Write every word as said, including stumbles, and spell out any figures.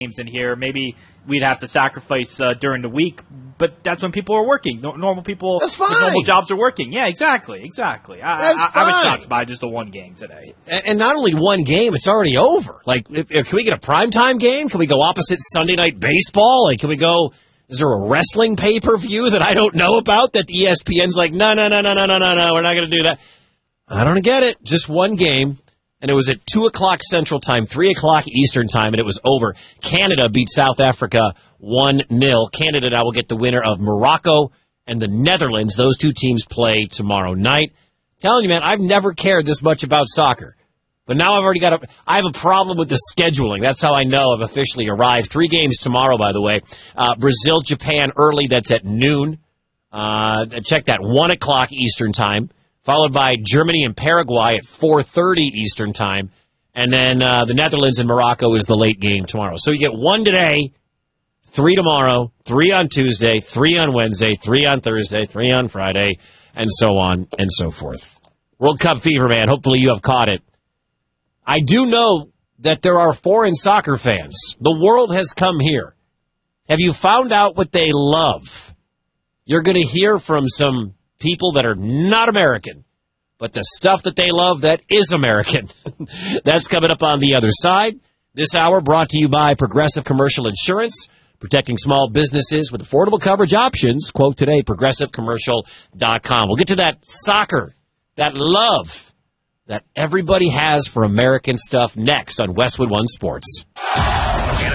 games in here. Maybe we'd have to sacrifice uh, during the week, but that's when people are working. No, normal people that's fine. with normal jobs are working. Yeah, exactly, exactly. I, that's I, fine. I was shocked by just a one game today. And, and not only one game, it's already over. Like, if, if, can we get a primetime game? Can we go opposite Sunday Night Baseball? Like, can we go? Is there a wrestling pay per view that I don't know about that the E S P N's like, no, no, no, no, no, no, no, no, we're not going to do that. I don't get it. Just one game. And it was at two o'clock Central Time, three o'clock Eastern Time, and it was over. Canada beat South Africa one nil. Canada now will get the winner of Morocco and the Netherlands. Those two teams play tomorrow night. Telling you, man, I've never cared this much about soccer. But now I've already got a, I have a problem with the scheduling. That's how I know I've officially arrived. Three games tomorrow, by the way. Uh, Brazil, Japan early, that's at noon. Uh, check that, one o'clock Eastern Time. Followed by Germany and Paraguay at four thirty Eastern Time. And then uh, the Netherlands and Morocco is the late game tomorrow. So you get one today, three tomorrow, three on Tuesday, three on Wednesday, three on Thursday, three on Friday, and so on and so forth. World Cup fever, man. Hopefully you have caught it. I do know that there are foreign soccer fans. The world has come here. Have you found out what they love? You're going to hear from some people that are not American, but the stuff that they love that is American. That's coming up on the other side. This hour brought to you by Progressive Commercial Insurance, protecting small businesses with affordable coverage options. Quote today, progressive commercial dot com. We'll get to that soccer, that love that everybody has for American stuff next on Westwood One Sports.